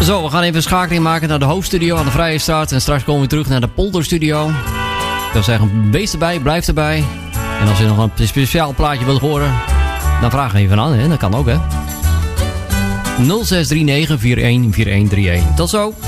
Zo, we gaan even een schakeling maken naar de hoofdstudio aan de Vrije Straat. En straks komen we terug naar de Polderstudio. Ik wil zeggen, wees erbij, blijf erbij. En als je nog een speciaal plaatje wilt horen, dan vraag even aan, hè? Dat kan ook, hè. 0639 414131. Tot zo.